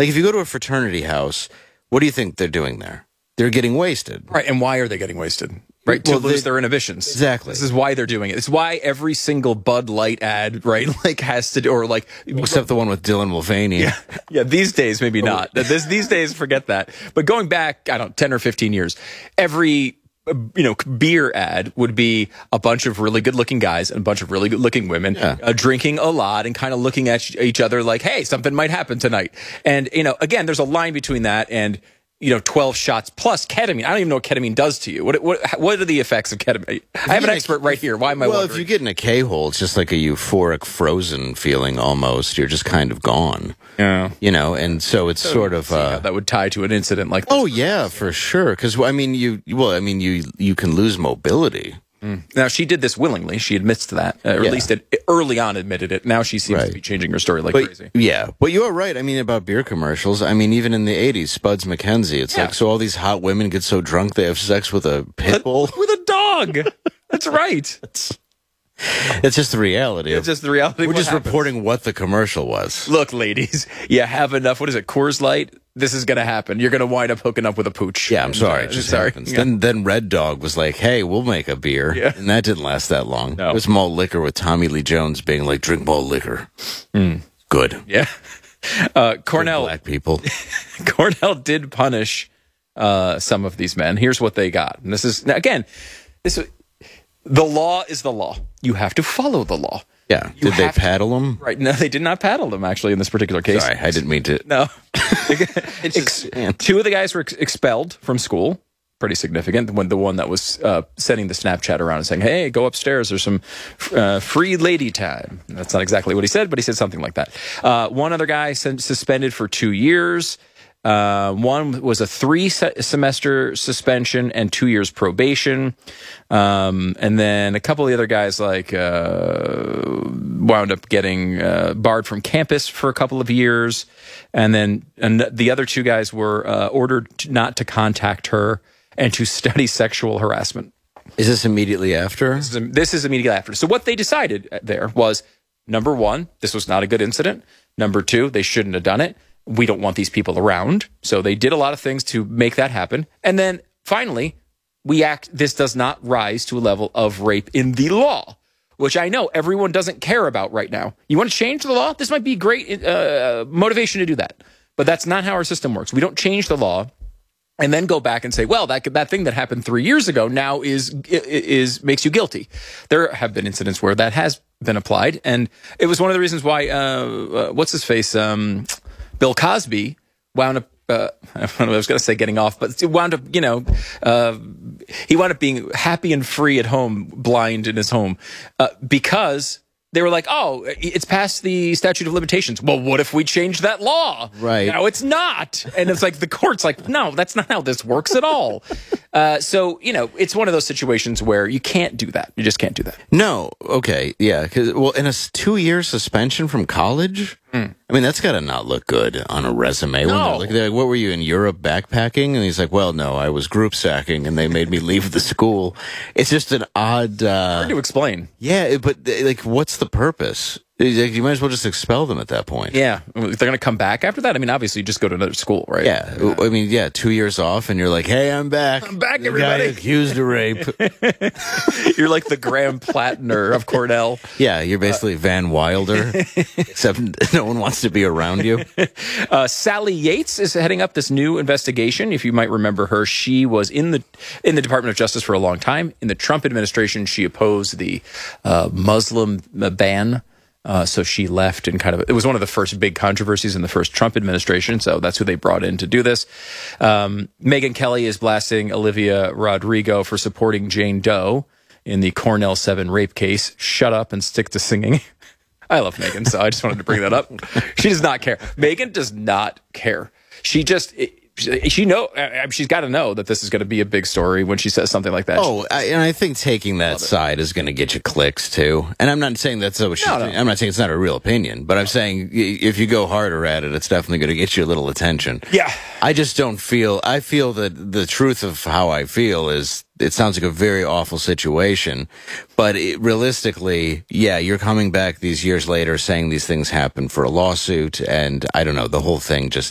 Like, if you go to a fraternity house, what do you think they're doing there? They're getting wasted. Right, and why are they getting wasted? Right, to lose their inhibitions. Exactly. This is why they're doing it. It's why every single Bud Light ad, right, like has to do, or like... Except the one with Dylan Mulvaney. Yeah, these days, maybe not. These days, forget that. But going back, I don't know, 10 or 15 years, every... beer ad would be a bunch of really good-looking guys and a bunch of really good-looking women drinking a lot and kind of looking at each other like, hey, something might happen tonight. And, again, there's a line between that and, 12 shots plus ketamine. I don't even know what ketamine does to you. What are the effects of ketamine? I have an expert right here. Why am I wondering? Well, if you get in a K-hole, it's just like a euphoric frozen feeling almost. You're just kind of gone. Yeah. And so it's sort of... that would tie to an incident like this. Oh, yeah, for sure. Because, you can lose mobility. Now, she did this willingly. She admits to that. Or at least early on admitted it. Now she seems to be changing her story like crazy. Yeah. But you are right. I mean, about beer commercials. I mean, even in the 80s, Spuds McKenzie, it's like, so all these hot women get so drunk they have sex with a pit bull. With a dog. That's right. It's just the reality. It's just the reality. We're just reporting what the commercial was. Look, ladies, you have enough. What is it? Coors Light? This is going to happen. You're going to wind up hooking up with a pooch. Yeah, I'm sorry. It just happens. Yeah. Then Red Dog was like, hey, we'll make a beer. Yeah. And that didn't last that long. No. It was malt liquor with Tommy Lee Jones being like, drink malt liquor. Good. Yeah. Cornell. Good black people. Cornell did punish some of these men. Here's what they got. And this is, again, the law is the law. You have to follow the law. Yeah. Did they paddle them? Right. No, they did not paddle them, actually, in this particular case. Sorry, I didn't mean to. No. Two of the guys were expelled from school. Pretty significant. The one that was sending the Snapchat around and saying, hey, go upstairs. There's some free lady time. That's not exactly what he said, but he said something like that. One other guy suspended for 2 years. One was a 3-semester suspension and 2 years probation. And then a couple of the other guys wound up getting barred from campus for a couple of years. And then the other 2 guys were ordered not to contact her and to study sexual harassment. Is this immediately after? This is immediately after. So what they decided there was, number 1, this was not a good incident. Number 2, they shouldn't have done it. We don't want these people around. So they did a lot of things to make that happen. And then finally, this does not rise to a level of rape in the law, which I know everyone doesn't care about right now. You want to change the law? This might be great motivation to do that. But that's not how our system works. We don't change the law and then go back and say, well, that thing that happened 3 years ago now makes you guilty. There have been incidents where that has been applied. And it was one of the reasons why, what's his face? Bill Cosby wound up, I don't know, I was going to say getting off, but it wound up, he wound up being happy and free at home, blind in his home, because they were like, oh, it's past the statute of limitations. Well, what if we change that law? Right. No, it's not. And it's like the court's like, no, that's not how this works at all. So, it's one of those situations where you can't do that. You just can't do that. No. Okay. Yeah. In a 2-year suspension from college, I mean, that's got to not look good on a resume. No. They're like, what were you in Europe backpacking? And he's like, well, no, I was group sacking and they made me leave the school. It's just an odd... hard to explain. Yeah, but what's the purpose? You might as well just expel them at that point. Yeah. They're going to come back after that? I mean, obviously, you just go to another school, right? Yeah. I mean, 2 years off, and you're like, hey, I'm back. I'm back, everybody. Guy accused of rape. You're like the Graham Plattner of Cornell. Yeah, you're basically Van Wilder, except no one wants to be around you. Sally Yates is heading up this new investigation. If you might remember her, she was in the Department of Justice for a long time. In the Trump administration, she opposed the Muslim ban. So she left and it was one of the first big controversies in the first Trump administration. So that's who they brought in to do this. Megyn Kelly is blasting Olivia Rodrigo for supporting Jane Doe in the Cornell 7 rape case. Shut up and stick to singing. I love Megyn, so I just wanted to bring that up. She does not care. Megyn does not care. She's got to know that this is going to be a big story when she says something like that. Oh, and I think taking that side is going to get you clicks too. And I'm not saying that's what she's doing. I'm not saying it's not a real opinion, but I'm saying if you go harder at it, it's definitely going to get you a little attention. Yeah. I feel that the truth of how I feel is it sounds like a very awful situation, but realistically, you're coming back these years later saying these things happen for a lawsuit, and I don't know, the whole thing just